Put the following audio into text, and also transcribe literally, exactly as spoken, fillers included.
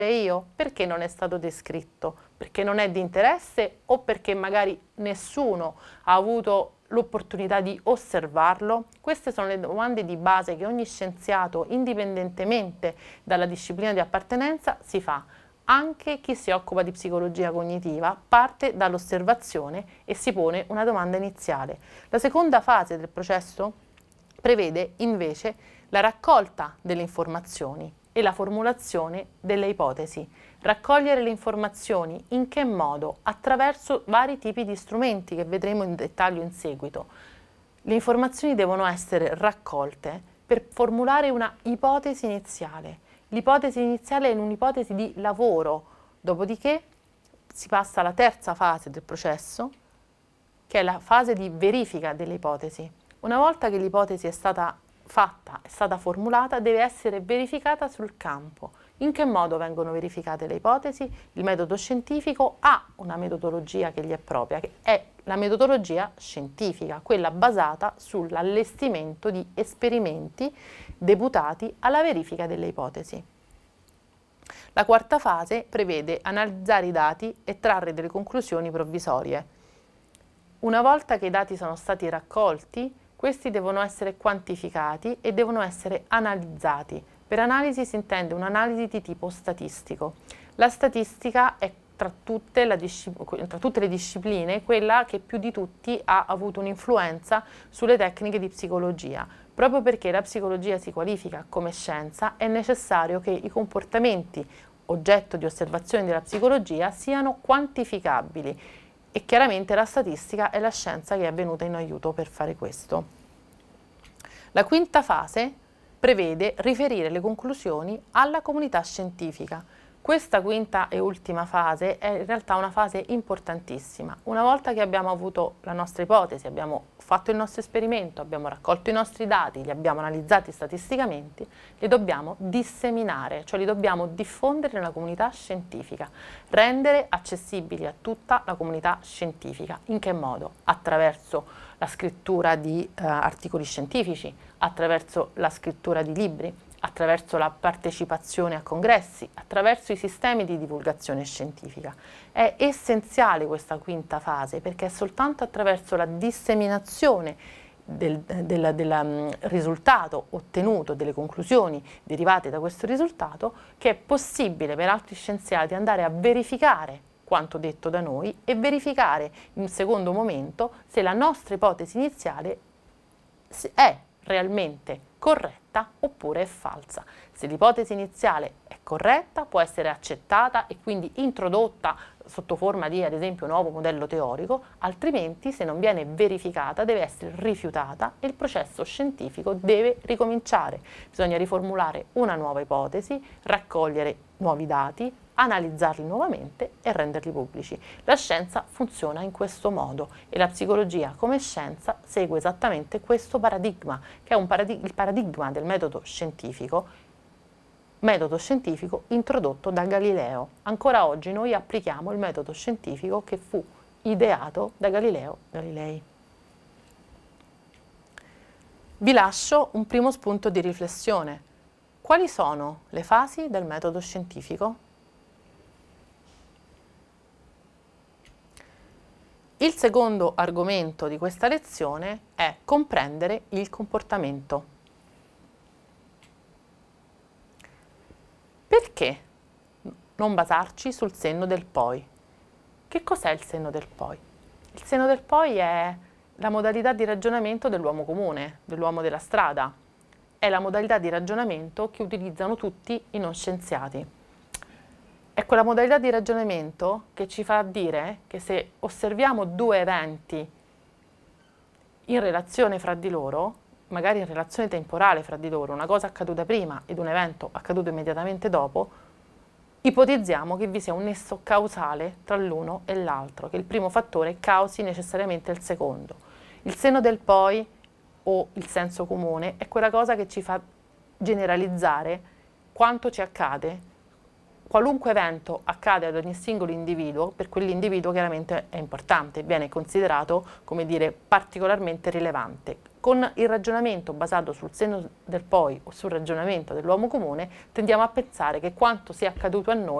io? Perché non è stato descritto? Perché non è di interesse o perché magari nessuno ha avuto l'opportunità di osservarlo? Queste sono le domande di base che ogni scienziato, indipendentemente dalla disciplina di appartenenza, si fa. Anche chi si occupa di psicologia cognitiva parte dall'osservazione e si pone una domanda iniziale. La seconda fase del processo prevede invece la raccolta delle informazioni e la formulazione delle ipotesi. Raccogliere le informazioni in che modo? Attraverso vari tipi di strumenti che vedremo in dettaglio in seguito. Le informazioni devono essere raccolte per formulare una ipotesi iniziale. L'ipotesi iniziale è un'ipotesi di lavoro, dopodiché si passa alla terza fase del processo, che è la fase di verifica delle ipotesi. Una volta che l'ipotesi è stata fatta, è stata formulata, deve essere verificata sul campo. In che modo vengono verificate le ipotesi? Il metodo scientifico ha una metodologia che gli è propria, che è la metodologia scientifica, quella basata sull'allestimento di esperimenti deputati alla verifica delle ipotesi. La quarta fase prevede analizzare i dati e trarre delle conclusioni provvisorie. Una volta che i dati sono stati raccolti, questi devono essere quantificati e devono essere analizzati. Per analisi si intende un'analisi di tipo statistico. La statistica è tra tutte, la tra tutte le discipline quella che più di tutti ha avuto un'influenza sulle tecniche di psicologia. Proprio perché la psicologia si qualifica come scienza, è necessario che i comportamenti oggetto di osservazione della psicologia siano quantificabili. E chiaramente la statistica è la scienza che è venuta in aiuto per fare questo. La quinta fase prevede riferire le conclusioni alla comunità scientifica. Questa quinta e ultima fase è in realtà una fase importantissima. Una volta che abbiamo avuto la nostra ipotesi, abbiamo fatto il nostro esperimento, abbiamo raccolto i nostri dati, li abbiamo analizzati statisticamente, li dobbiamo disseminare, cioè li dobbiamo diffondere nella comunità scientifica, rendere accessibili a tutta la comunità scientifica. In che modo? Attraverso la scrittura di eh, articoli scientifici, attraverso la scrittura di libri, attraverso la partecipazione a congressi, attraverso i sistemi di divulgazione scientifica. È essenziale questa quinta fase perché è soltanto attraverso la disseminazione del, del, del um, risultato ottenuto, delle conclusioni derivate da questo risultato, che è possibile per altri scienziati andare a verificare quanto detto da noi e verificare in un secondo momento se la nostra ipotesi iniziale è realmente corretta oppure è falsa. Se l'ipotesi iniziale è corretta, può essere accettata e quindi introdotta sotto forma di, ad esempio, un nuovo modello teorico, altrimenti, se non viene verificata, deve essere rifiutata e il processo scientifico deve ricominciare. Bisogna riformulare una nuova ipotesi, raccogliere nuovi dati, analizzarli nuovamente e renderli pubblici. La scienza funziona in questo modo e la psicologia come scienza segue esattamente questo paradigma, che è un paradig- il paradigma del metodo scientifico, metodo scientifico introdotto da Galileo. Ancora oggi noi applichiamo il metodo scientifico che fu ideato da Galileo Galilei. Vi lascio un primo spunto di riflessione. Quali sono le fasi del metodo scientifico? Il secondo argomento di questa lezione è comprendere il comportamento. Perché non basarci sul senno del poi? Che cos'è il senno del poi? Il senno del poi è la modalità di ragionamento dell'uomo comune, dell'uomo della strada. È la modalità di ragionamento che utilizzano tutti i non scienziati. È quella modalità di ragionamento che ci fa dire che se osserviamo due eventi in relazione fra di loro, magari in relazione temporale fra di loro, una cosa accaduta prima ed un evento accaduto immediatamente dopo, ipotizziamo che vi sia un nesso causale tra l'uno e l'altro, che il primo fattore causi necessariamente il secondo. Il senno del poi o il senso comune è quella cosa che ci fa generalizzare quanto ci accade. Qualunque evento accade ad ogni singolo individuo, per quell'individuo chiaramente è importante, viene considerato, come dire, particolarmente rilevante. con il ragionamento basato sul senno del poi o sul ragionamento dell'uomo comune, tendiamo a pensare che quanto sia accaduto a noi